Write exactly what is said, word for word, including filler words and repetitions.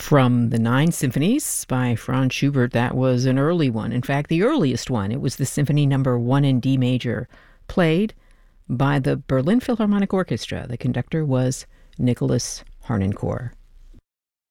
From the Nine Symphonies by Franz Schubert, that was an early one. In fact, the earliest one. It was the Symphony Number One in D major, played by the Berlin Philharmonic Orchestra. The conductor was Nicholas Harnoncourt.